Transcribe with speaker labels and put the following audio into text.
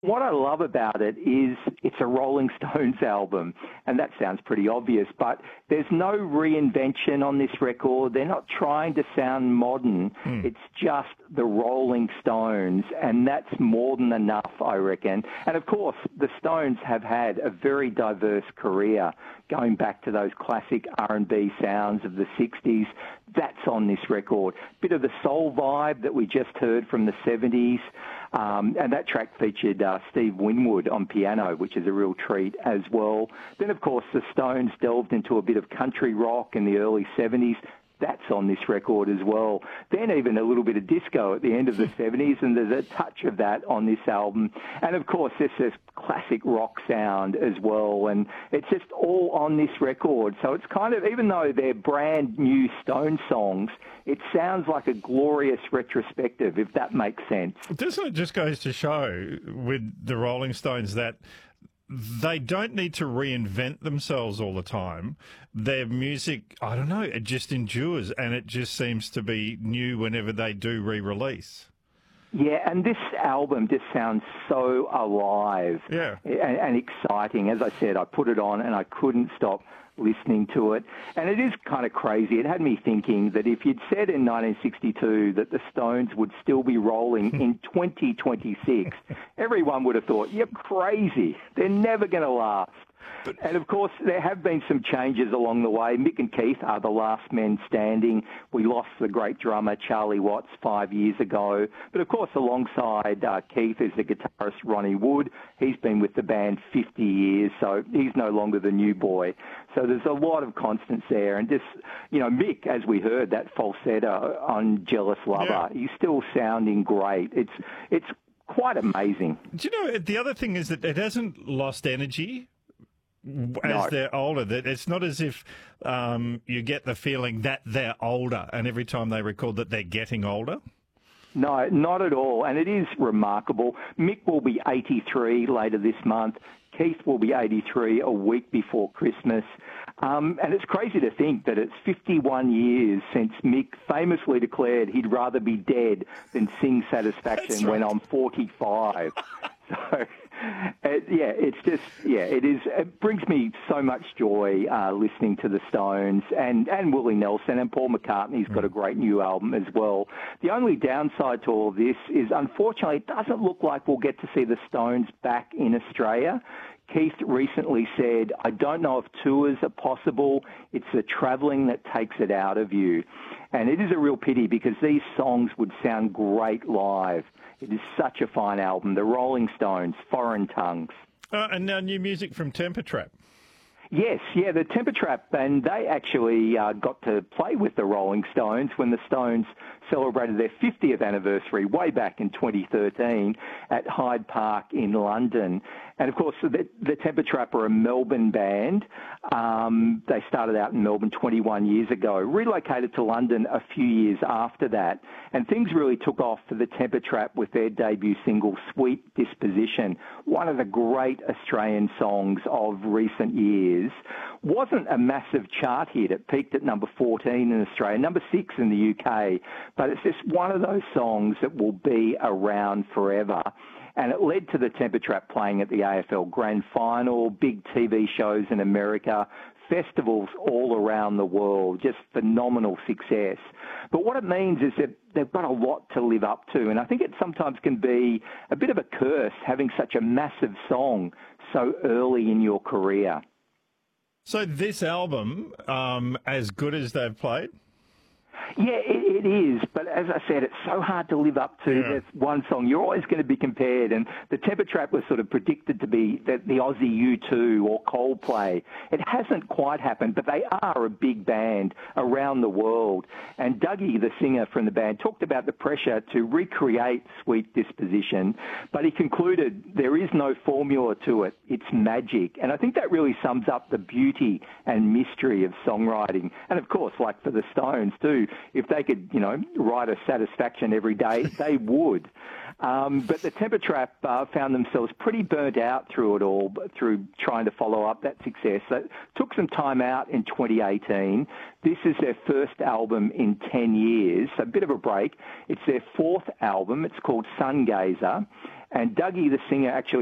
Speaker 1: What I love about it is it's a Rolling Stones album, and that sounds pretty obvious, but there's no reinvention on this record. They're not trying to sound modern. It's just the Rolling Stones, and that's more than enough, I reckon. And of course, the Stones have had a very diverse career, going back to those classic R&B sounds of the 60s. That's on this record. Bit of the soul vibe that we just heard from the 70s. And that track featured Steve Winwood on piano, which is a real treat as well. Then, of course, the Stones delved into a bit of country rock in the early 70s. That's on this record as well. Then even a little bit of disco at the end of the 70s, and there's a touch of that on this album. And, of course, there's this classic rock sound as well, and it's just all on this record. So it's kind of, even though they're brand new Stone songs, it sounds like a glorious retrospective, if that makes sense.
Speaker 2: Doesn't it just goes to show with the Rolling Stones that they don't need to reinvent themselves all the time. Their music, I don't know, it just endures, and it just seems to be new whenever they do re-release.
Speaker 1: Yeah, and this album just sounds so alive and exciting. As I said, I put it on and I couldn't stop listening to it. And it is kind of crazy. It had me thinking that if you'd said in 1962 that the Stones would still be rolling in 2026, everyone would have thought, you're crazy. They're never going to last. And, of course, there have been some changes along the way. Mick and Keith are the last men standing. We lost the great drummer Charlie Watts 5 years ago. But, of course, alongside Keith is the guitarist Ronnie Wood. He's been with the band 50 years, so he's no longer the new boy. So there's a lot of constants there. And just, you know, Mick, as we heard, that falsetto on Jealous Lover, he's still sounding great. It's quite amazing.
Speaker 2: Do you know, the other thing is that it hasn't lost energy as they're older. That it's not as if you get the feeling that they're older, and every time they record that they're getting older.
Speaker 1: No, not at all. And it is remarkable. Mick will be 83 later this month. Keith will be 83 a week before Christmas. And it's crazy to think that it's 51 years since Mick famously declared he'd rather be dead than sing Satisfaction when I'm 45. So, it brings me so much joy listening to the Stones and Willie Nelson, and Paul McCartney's got a great new album as well. The only downside to all of this is, unfortunately, it doesn't look like we'll get to see the Stones back in Australia. Keith recently said, I don't know if tours are possible. It's the travelling that takes it out of you. And it is a real pity because these songs would sound great live. It is such a fine album. The Rolling Stones, Foreign Tongues.
Speaker 2: And now new music from Temper Trap.
Speaker 1: Yes, the Temper Trap, and they actually got to play with the Rolling Stones when the Stones celebrated their 50th anniversary way back in 2013 at Hyde Park in London. And, of course, the Temper Trap are a Melbourne band. They started out in Melbourne 21 years ago, relocated to London a few years after that. And things really took off for the Temper Trap with their debut single, Sweet Disposition, one of the great Australian songs of recent years. Wasn't a massive chart hit. It peaked at number 14 in Australia, number 6 in the UK. But it's just one of those songs that will be around forever. And it led to the Temper Trap playing at the AFL Grand Final, big TV shows in America, festivals all around the world, just phenomenal success. But what it means is that they've got a lot to live up to, and I think it sometimes can be a bit of a curse having such a massive song so early in your career.
Speaker 2: So this album, as good as they've played?
Speaker 1: Yeah, it is, but as I said, it's so hard to live up to this one song. You're always going to be compared, and the Temper Trap was sort of predicted to be the Aussie U2 or Coldplay. It hasn't quite happened, but they are a big band around the world. And Dougie, the singer from the band, talked about the pressure to recreate Sweet Disposition, but he concluded there is no formula to it. It's magic. And I think that really sums up the beauty and mystery of songwriting. And, of course, like for the Stones, too, if they could, write a Satisfaction every day, they would. But the Temper Trap found themselves pretty burnt out through it all, through trying to follow up that success. They took some time out in 2018. This is their first album in 10 years, so a bit of a break. It's their fourth album. It's called Sungazer. And Dougie, the singer, actually